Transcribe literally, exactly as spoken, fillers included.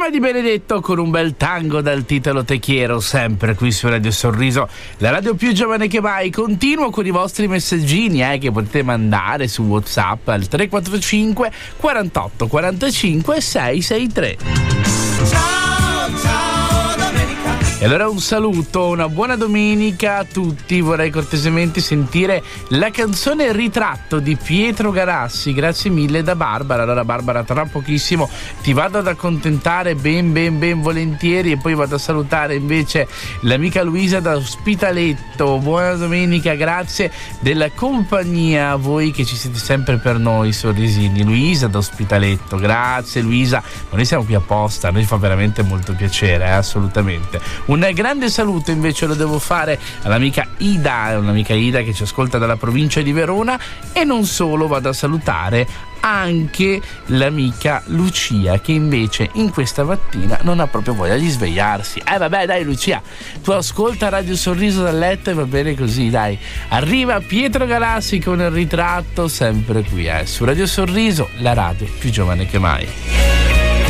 Norma Di Benedetto con un bel tango dal titolo Te Quiero, sempre qui su Radio Sorriso, la radio più giovane che mai. Continuo con i vostri messaggini eh, che potete mandare su WhatsApp al tre quattro cinque quarantotto quarantacinque seicentosessantatré. Ciao, ciao domenica. E allora un saluto, una buona domenica a tutti. Vorrei cortesemente sentire la canzone Ritratto di Pietro Garassi. Grazie mille da Barbara. Allora Barbara, tra pochissimo ti vado ad accontentare ben ben ben volentieri e poi vado a salutare invece l'amica Luisa da Ospitaletto. Buona domenica, grazie della compagnia a voi che ci siete sempre per noi, sorrisini. Luisa da Ospitaletto, grazie Luisa, ma noi siamo qui apposta, a noi fa veramente molto piacere, eh, assolutamente. Un grande saluto invece lo devo fare all'amica Ida, un'amica Ida che ci ascolta dalla provincia di Verona, e non solo, vado a salutare anche l'amica Lucia che invece in questa mattina non ha proprio voglia di svegliarsi. Eh vabbè dai Lucia, tu ascolta Radio Sorriso dal letto e va bene così, dai. Arriva Pietro Galassi con il Ritratto, sempre qui eh, su Radio Sorriso, la radio più giovane che mai.